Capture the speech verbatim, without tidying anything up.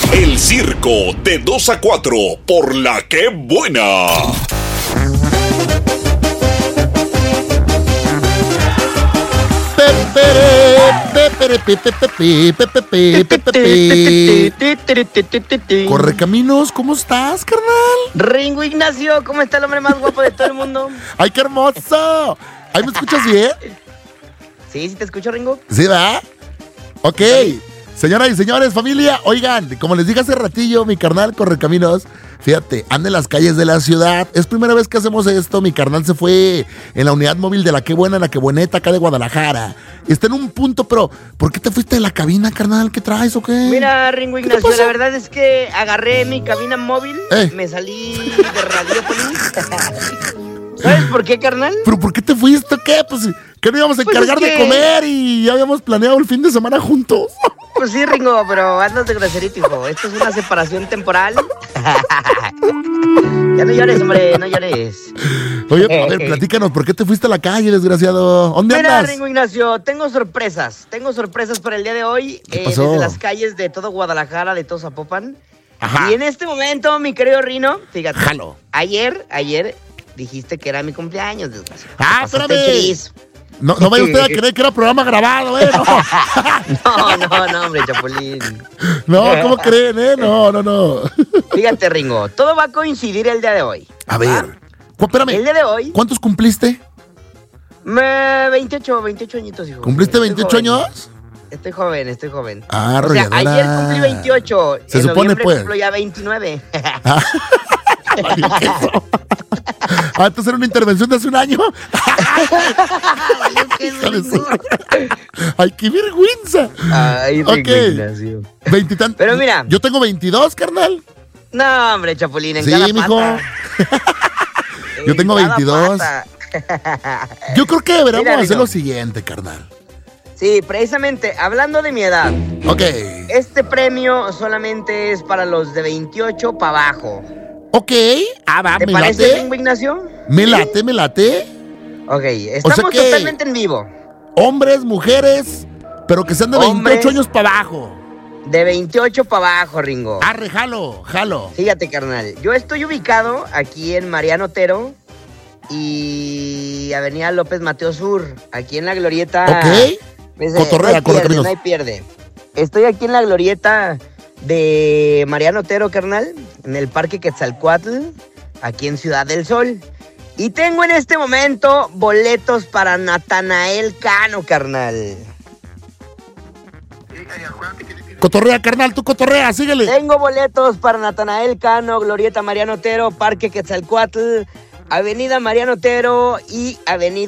El Circo, de dos a cuatro, por La Que Buena. Correcaminos, ¿cómo estás, carnal? Ringo Ignacio, ¿cómo está el hombre más guapo de todo el mundo? ¡Ay, qué hermoso! ¿Ahí me escuchas bien? Sí, sí te escucho, Ringo. ¿Sí, va? Ok. Señoras y señores, familia, oigan, como les dije hace ratillo, mi carnal Correcaminos, fíjate, anda en las calles de la ciudad. Es primera vez que hacemos esto. Mi carnal se fue en la unidad móvil de La Que Buena, La Que Bueneta, acá de Guadalajara. Está en un punto, pero ¿por qué te fuiste de la cabina, carnal? ¿Qué traes o qué? Mira, Ringo Ignacio, la verdad es que agarré mi cabina móvil, ¿Eh? me salí de Radiopolis. ¿Sabes por qué, carnal? ¿Pero por qué te fuiste? ¿Qué? Pues, ¿qué no íbamos a Pues encargar es que... de comer y ya habíamos planeado el fin de semana juntos? Pues sí, Ringo, pero andas de groserito, hijo. Esto es una separación temporal. Ya no llores, hombre, no llores. Oye, a ver, platícanos, ¿por qué te fuiste a la calle, desgraciado? ¿Dónde Mira, andas? Ringo Ignacio, tengo sorpresas. Tengo sorpresas para el día de hoy. ¿Qué eh, pasó? Desde las calles de todo Guadalajara, de todo Zapopan. Ajá. Y en este momento, mi querido Rino, fíjate. Jalo. Ayer, ayer dijiste que era mi cumpleaños, desgraciado. Ah, Te pasaste espérame. chis. No, no vaya usted a creer que era programa grabado, ¿eh? No, no, no, hombre, Chapulín. No, no, ¿cómo creen, eh? No, no, no. Fíjate, Ringo, todo va a coincidir el día de hoy. A ver, cu- espérame. El día de hoy, ¿Cuántos cumpliste? me, veintiocho, veintiocho añitos, hijo. ¿Cumpliste Estoy veintiocho joven. años? Estoy joven, estoy joven. Ah, O sea, arrolladora. ayer cumplí veintiocho. Se en supone, noviembre pues. cumplo ya veintinueve. Ah, valió queso. Ah, entonces era una intervención de hace un año. Hija de su- Ay, qué vergüenza. Ay, Ringo Ok. Ignacio. Veintitantos. Pero mira. Yo tengo veintidós, carnal. No, hombre, Chapulín, en Sí, cada mijo. pata. Yo tengo En cada veintidós. pata. Yo creo que deberíamos Mira, hacer Rino. lo siguiente, carnal. Sí, precisamente, hablando de mi edad, Ok. este premio solamente es para los de veintiocho para abajo. Ok. Ah, va, ¿Te me parece, late. Ringo Ignacio? Me late, me late. Ok, estamos que- totalmente en vivo. Hombres, mujeres, pero que sean de Hombres. veintiocho años para abajo. De veintiocho para abajo, Ringo. Arre, jalo, jalo. Fíjate, carnal, yo estoy ubicado aquí en Mariano Otero y Avenida López Mateo Sur, aquí en la glorieta. Ok. Ves, Cotorrea, no hay pierde, Correcaminos. no hay pierde. Estoy aquí en la glorieta de Mariano Otero, carnal, en el Parque Quetzalcóatl, aquí en Ciudad del Sol. Y tengo en este momento boletos para Natanael Cano, carnal. Cotorrea, carnal, tú cotorrea, síguele. Tengo boletos para Natanael Cano, Glorieta Mariano Otero, Parque Quetzalcóatl, Avenida Mariano Otero y Avenida